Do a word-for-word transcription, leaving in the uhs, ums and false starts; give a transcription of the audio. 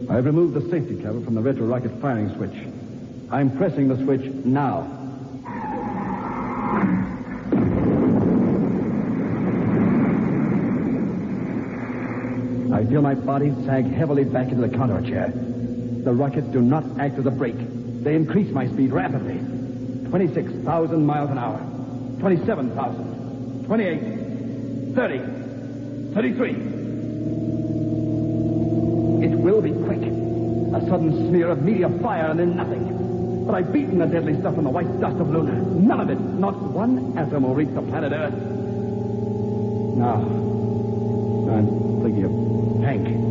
I've removed the safety cover from the retro-rocket firing switch. I'm pressing the switch now. I feel my body sag heavily back into the contour chair. The rockets do not act as a brake. They increase my speed rapidly. twenty-six thousand miles an hour. twenty-seven thousand. twenty-eight. thirty. thirty-three. It will be quick. A sudden smear of meteor fire and then nothing. But I've beaten the deadly stuff in the white dust of Luna. None of it, not one atom will reach the planet Earth. Now, I'm thinking of Hank.